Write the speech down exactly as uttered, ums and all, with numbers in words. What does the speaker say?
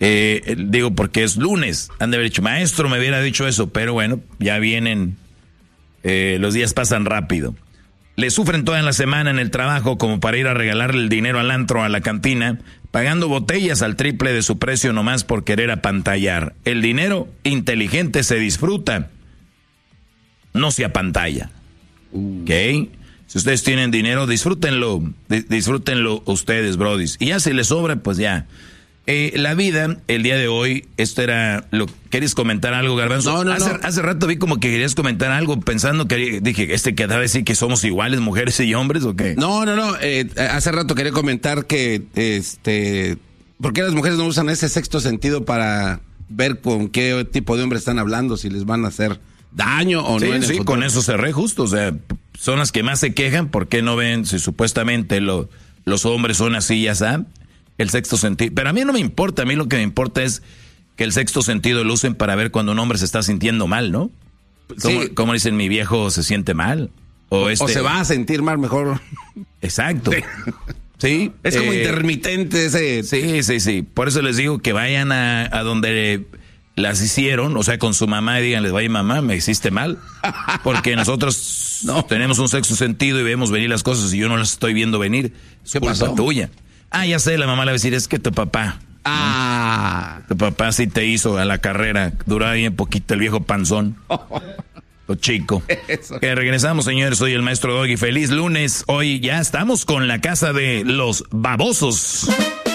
Eh, digo, porque es lunes. Han de haber dicho, maestro, me hubiera dicho eso. Pero bueno, ya vienen. Eh, los días pasan rápido. Le sufren toda la semana en el trabajo como para ir a regalarle el dinero al antro, a la cantina, pagando botellas al triple de su precio nomás por querer apantallar. El dinero inteligente se disfruta, no se apantalla. Uh. ¿Ok? Si ustedes tienen dinero, disfrútenlo, disfrútenlo ustedes, brodis. Y ya si les sobra, pues ya. Eh, la vida, el día de hoy, esto era lo. ¿Quieres comentar algo, Garbanzo? No, no, hace, no. Hace rato vi como que querías comentar algo pensando que dije, este que debe decir que somos iguales, mujeres y hombres, ¿o qué? No, no, no. Eh, hace rato quería comentar que, este, ¿por qué las mujeres no usan ese sexto sentido para ver con qué tipo de hombre están hablando, si les van a hacer daño o sí, no? En sí, el con eso cerré justo. O sea, son las que más se quejan. ¿Por qué no ven si supuestamente lo, los hombres son así, ya saben? El sexto sentido. Pero a mí no me importa. A mí lo que me importa es que el sexto sentido lo usen para ver cuando un hombre se está sintiendo mal, ¿no? Como, sí. como dicen, mi viejo se siente mal. O, este... o se va a sentir mal mejor. Exacto. Sí. Sí. Es como eh, intermitente ese. Sí, sí, sí. Por eso les digo que vayan a, a donde las hicieron, o sea, con su mamá y díganles, vaya mamá, me hiciste mal. Porque nosotros no. tenemos un sexto sentido y vemos venir las cosas y yo no las estoy viendo venir. Es culpa pasó? tuya. Ah, ya sé, la mamá le va a decir, es que tu papá. Ah. ¿no? Tu papá sí te hizo a la carrera. Duraba bien poquito el viejo panzón. Lo chico. Eso. Que regresamos, señores. Soy el maestro Doggy. Feliz lunes. Hoy ya estamos con la casa de los babosos.